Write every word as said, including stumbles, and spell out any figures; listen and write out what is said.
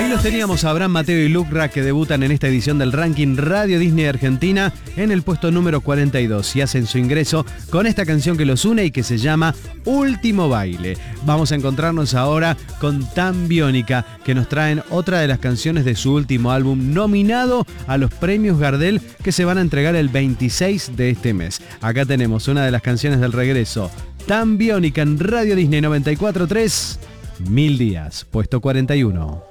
Ahí los teníamos a Abraham Mateo y Lucra, que debutan en esta edición del ranking Radio Disney Argentina en el puesto número cuarenta y dos y hacen su ingreso con esta canción que los une y que se llama Último Baile. Vamos a encontrarnos ahora con Tan Biónica, que nos traen otra de las canciones de su último álbum nominado a los premios Gardel, que se van a entregar el veintiséis de este mes. Acá tenemos una de las canciones del regreso, Tan Biónica, en Radio Disney noventa y cuatro punto tres, Mil Días, puesto cuarenta y uno.